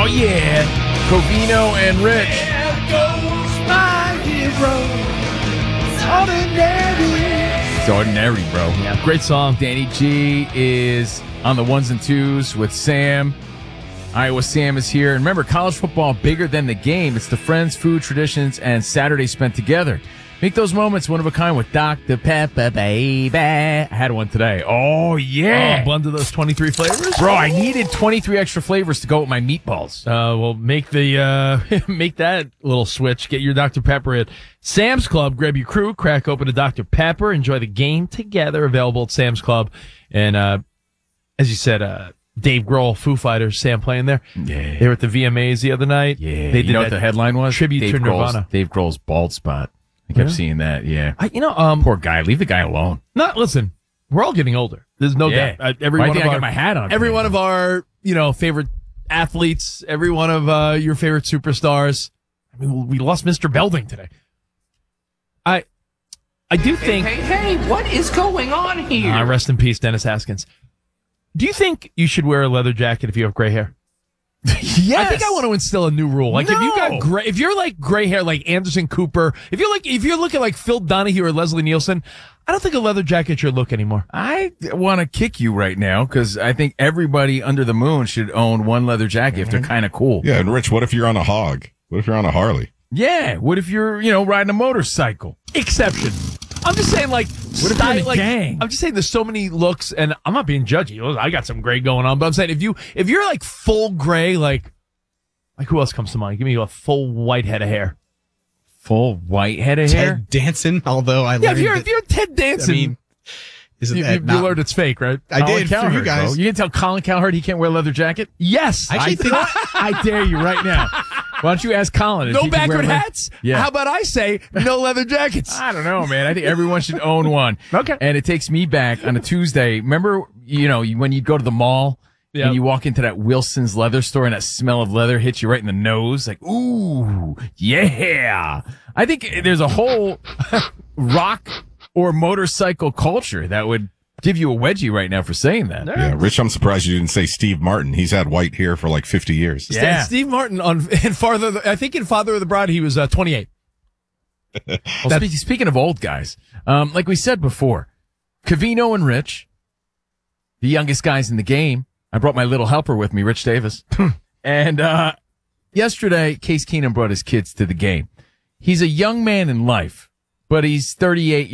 Oh, yeah. Covino and Rich. There goes my hero. It's ordinary, bro. Yeah, great song. Danny G is on the ones and twos with Sam. Iowa Sam is here. And remember, college football, bigger than the game. It's the friends, food, traditions, and Saturdays spent together. Make those moments one of a kind with Dr. Pepper, baby. I had one today. Oh, yeah. A blend of those 23 flavors? Bro, I needed 23 extra flavors to go with my meatballs. Well, make make that little switch. Get your Dr. Pepper at Sam's Club. Grab your crew, crack open a Dr. Pepper, enjoy the game together. Available at Sam's Club. And as you said, Dave Grohl, Foo Fighters, Sam playing there. Yeah. They were at the VMAs the other night. Yeah. They did you know what the headline was? Tribute to Nirvana. Dave Grohl's bald spot. I kept seeing that, yeah. Poor guy. Leave the guy alone. Listen, we're all getting older. There's no doubt. I got my hat on. Every one of our, favorite athletes, every one of your favorite superstars. I mean, we lost Mr. Belding today. I do think... Hey, what is going on here? Rest in peace, Dennis Haskins. Do you think you should wear a leather jacket if you have gray hair? Yes. I think I want to instill a new rule. Like, No. if you got gray, if you're like gray hair, like Anderson Cooper, if you're looking like Phil Donahue or Leslie Nielsen, I don't think a leather jacket's your look anymore. I want to kick you right now because I think everybody under the moon should own one leather jacket if they're kind of cool. Yeah, and Rich, what if you're on a hog? What if you're on a Harley? Yeah. What if you're, riding a motorcycle? Exception. I'm just saying, like, What if you're in a gang? I'm just saying there's so many looks, and I'm not being judgy. I got some gray going on, but I'm saying if you're like full gray, like who else comes to mind? Give me a full white head of hair. Full white head of hair? Ted Danson, although I Yeah, learned if you're Ted Danson, I mean, isn't you that not... learned it's fake, right? I did for Cowherd, you guys. bro. You can tell Colin Cowherd he can't wear a leather jacket? Yes. I actually think I dare you right now. Why don't you ask Colin? if No he can wear backward leather- hats? Yeah. How about I say no leather jackets? I don't know, man. I think everyone should own one. Okay. And it takes me back on a Tuesday. Remember, when you go to the mall Yep. and you walk into that Wilson's leather store and that smell of leather hits you right in the nose? Like, ooh, yeah. I think there's a whole rock or motorcycle culture that would give you a wedgie right now for saying that. Yeah, Rich, I'm surprised you didn't say Steve Martin. He's had white hair for like 50 years. Yeah. Steve Martin in Father of the Bride, he was 28. Well, speaking of old guys, like we said before, Covino and Rich, the youngest guys in the game. I brought my little helper with me, Rich Davis. And yesterday, Case Keenum brought his kids to the game. He's a young man in life, but he's 38